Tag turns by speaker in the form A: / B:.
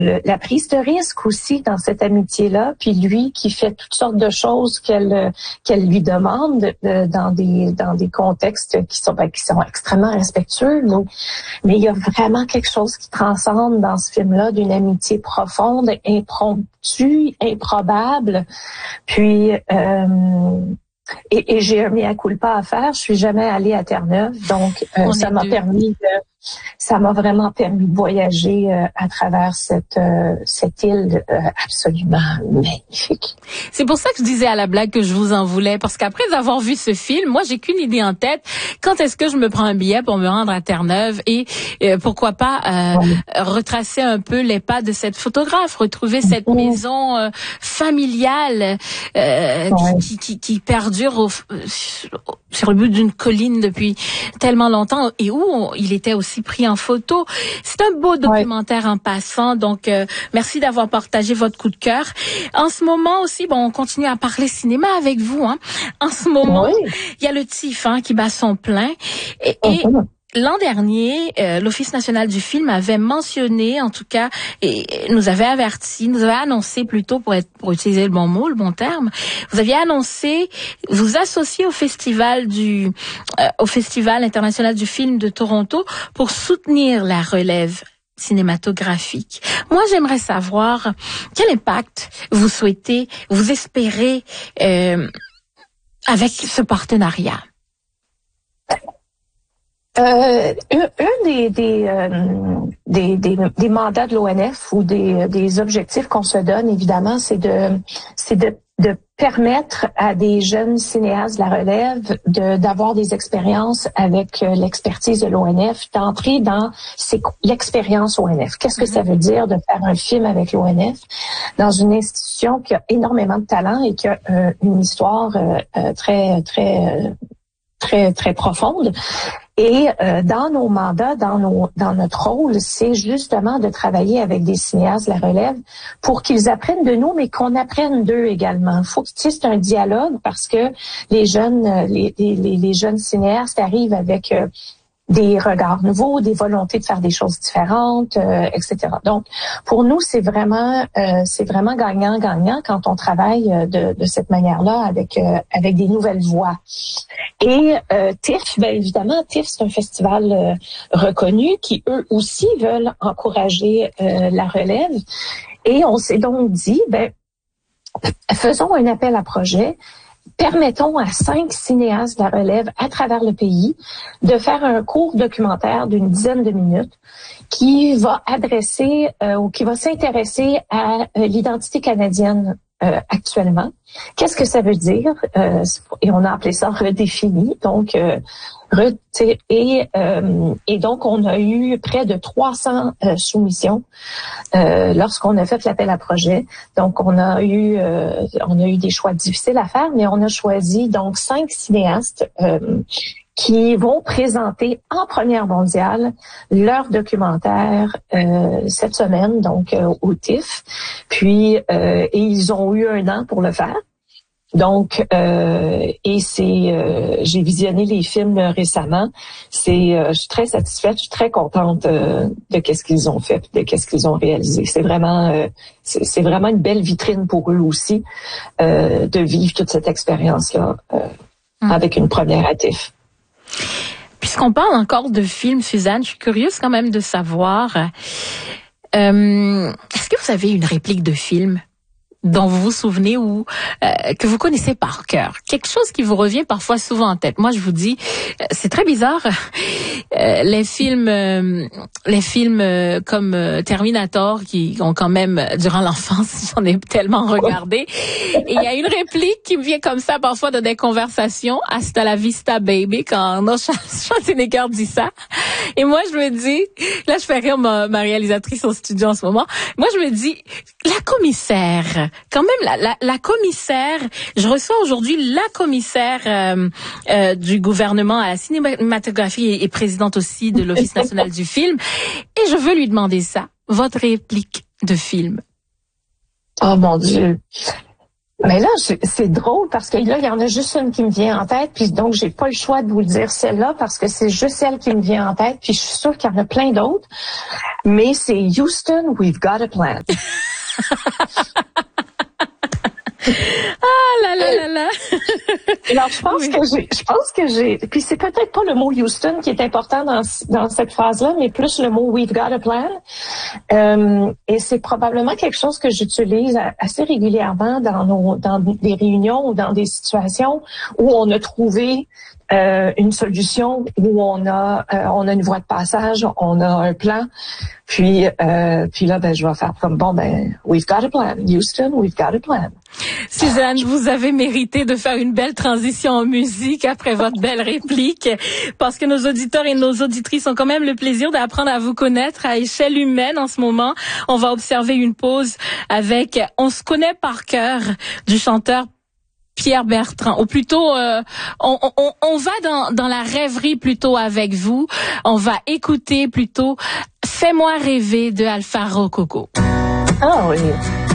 A: la prise de risque aussi dans cette amitié-là, puis lui qui fait toutes sortes de choses qu'elle lui demande dans des contextes qui sont extrêmement respectueux, mais il y a vraiment quelque chose qui transcende dans ce film-là d'une amitié profonde, impromptue, improbable, puis et j'ai un mea culpa à faire. Je suis jamais allée à Terre-Neuve, donc ça m'a vraiment permis de voyager à travers cette île absolument magnifique.
B: C'est pour ça que je disais à la blague que je vous en voulais, parce qu'après avoir vu ce film, moi j'ai qu'une idée en tête. Quand est-ce que je me prends un billet pour me rendre à Terre-Neuve et pourquoi pas retracer un peu les pas de cette photographe, retrouver cette maison familiale qui perdure sur le bout d'une colline depuis tellement longtemps et où il était aussi pris en photo. C'est un beau documentaire en passant, donc merci d'avoir partagé votre coup de cœur. En ce moment aussi, on continue à parler cinéma avec vous. En ce moment, il y a le TIFF qui bat son plein et l'an dernier, l'Office national du film avait mentionné, en tout cas, et nous avait annoncé plutôt pour utiliser le bon mot, le bon terme. Vous aviez annoncé vous associer au Festival international du film de Toronto pour soutenir la relève cinématographique. Moi, j'aimerais savoir quel impact vous espérez avec ce partenariat.
A: Un des mandats de l'ONF ou des objectifs qu'on se donne, évidemment, c'est de permettre à des jeunes cinéastes de la relève d'avoir des expériences avec l'expertise de l'ONF, d'entrer dans l'expérience ONF. Qu'est-ce que ça veut dire de faire un film avec l'ONF dans une institution qui a énormément de talent et qui a une histoire très profonde. Et dans nos mandats, dans notre rôle, c'est justement de travailler avec des cinéastes de la relève pour qu'ils apprennent de nous, mais qu'on apprenne d'eux également. Faut que c'est un dialogue parce que les jeunes cinéastes arrivent avec des regards nouveaux, des volontés de faire des choses différentes, etc. Donc, pour nous, c'est vraiment gagnant-gagnant quand on travaille de cette manière-là avec des nouvelles voix. Et TIFF, évidemment, TIFF, c'est un festival reconnu qui, eux aussi, veulent encourager la relève. Et on s'est donc dit, faisons un appel à projet. Permettons à 5 cinéastes de la relève à travers le pays de faire un court documentaire d'une dizaine de minutes qui va adresser ou qui va s'intéresser à l'identité canadienne actuellement. Qu'est-ce que ça veut dire? Et on a appelé ça redéfini. Donc, et donc, on a eu près de 300 soumissions lorsqu'on a fait l'appel à projet. Donc, on a eu des choix difficiles à faire, mais on a choisi donc 5 cinéastes qui vont présenter en première mondiale leur documentaire cette semaine, donc au TIFF. Puis, et ils ont eu 1 an pour le faire. Donc, j'ai visionné les films récemment. Je suis très satisfaite, je suis très contente de qu'est-ce qu'ils ont fait, de qu'est-ce qu'ils ont réalisé. C'est vraiment une belle vitrine pour eux aussi de vivre toute cette expérience-là avec une première à TIFF.
B: Puisqu'on parle encore de films, Suzanne, je suis curieuse quand même de savoir, est-ce que vous avez une réplique de film dont vous vous souvenez ou que vous connaissez par cœur, quelque chose qui vous revient parfois souvent en tête? Moi, je vous dis, c'est très bizarre. Les films comme Terminator, qui ont quand même, durant l'enfance, j'en ai tellement regardé. Et il y a une réplique qui me vient comme ça parfois dans des conversations, Hasta la vista, baby, quand Arnold Schwarzenegger dit ça. Et moi, je me dis, là, je fais rire ma réalisatrice au studio en ce moment. Moi, je me dis, la commissaire, quand même, la commissaire, je reçois aujourd'hui la commissaire du gouvernement à la cinématographie et présidente aussi de l'Office national du film. Et je veux lui demander ça, votre réplique de film.
A: Oh mon Dieu! Mais là, c'est drôle parce que là, il y en a juste une qui me vient en tête, puis donc j'ai pas le choix de vous le dire celle-là parce que c'est juste celle qui me vient en tête, puis je suis sûre qu'il y en a plein d'autres. Mais c'est Houston, We've Got a Plan.
B: Ah là là là là.
A: Alors je pense que j'ai puis c'est peut-être pas le mot Houston qui est important dans cette phrase-là, mais plus le mot We've Got a Plan. Et c'est probablement quelque chose que j'utilise assez régulièrement dans des réunions ou dans des situations où on a trouvé une solution, où on a une voie de passage, on a un plan. Puis là, je vais faire comme we've got a plan, Houston, we've got a plan.
B: Suzanne, vous avez mérité de faire une belle transition en musique après votre belle réplique, parce que nos auditeurs et nos auditrices ont quand même le plaisir d'apprendre à vous connaître à échelle humaine en ce moment. On va observer une pause avec On se connaît par cœur du chanteur Pierre Bertrand, ou plutôt on va dans la rêverie plutôt avec vous. On va écouter plutôt Fais-moi rêver de Alpha Rococo.
A: Ah oui.